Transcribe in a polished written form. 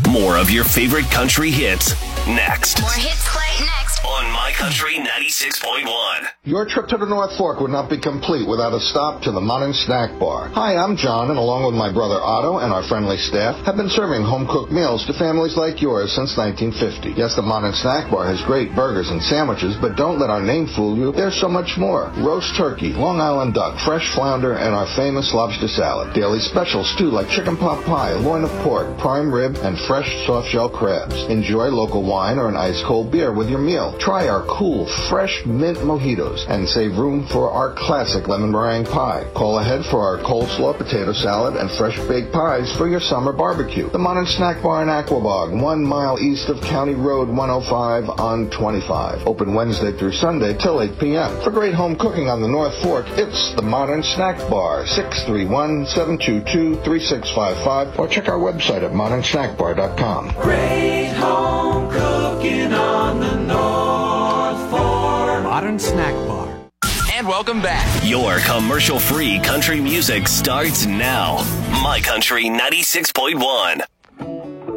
More of your favorite country hits next. More hits play next On My Country 96.1. Your trip to the North Fork would not be complete without a stop to the Modern Snack Bar. Hi, I'm John, and along with my brother Otto and our friendly staff, have been serving home-cooked meals to families like yours since 1950. Yes, the Modern Snack Bar has great burgers and sandwiches, but don't let our name fool you. There's so much more. Roast turkey, Long Island duck, fresh flounder, and our famous lobster salad. Daily specials, too, like chicken pot pie, loin of pork, prime rib, and fresh soft-shell crabs. Enjoy local wine or an ice-cold beer with your meal. Try our cool, fresh mint mojitos and save room for our classic lemon meringue pie. Call ahead for our coleslaw, potato salad, and fresh baked pies for your summer barbecue. The Modern Snack Bar in Aquabog, 1 mile east of County Road 105 on 25. Open Wednesday through Sunday till 8 p.m. For great home cooking on the North Fork, it's the Modern Snack Bar, 631-722-3655, or check our website at modernsnackbar.com. Great home cooking on the North Fork. Modern Snack Bar. And welcome back. Your commercial-free country music starts now. My Country 96.1.